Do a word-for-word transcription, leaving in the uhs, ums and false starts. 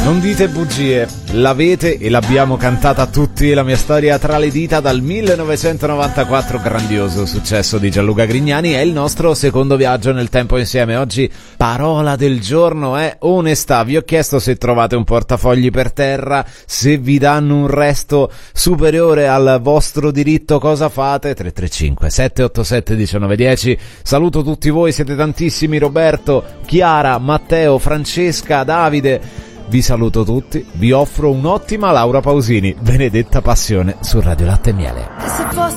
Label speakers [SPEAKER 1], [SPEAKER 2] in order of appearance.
[SPEAKER 1] Non dite bugie, l'avete e l'abbiamo cantata tutti, la mia storia tra le dita dal millenovecentonovantaquattro, grandioso successo di Gianluca Grignani, è il nostro secondo viaggio nel tempo insieme. Oggi parola del giorno è onestà. Vi ho chiesto se trovate un portafogli per terra, se vi danno un resto superiore al vostro diritto, cosa fate? tre tre cinque sette otto sette uno nove uno zero. Saluto tutti voi, siete tantissimi: Roberto, Chiara, Matteo, Francesca, Davide. Vi saluto tutti, vi offro un'ottima Laura Pausini, Benedetta Passione su Radio Latte e Miele.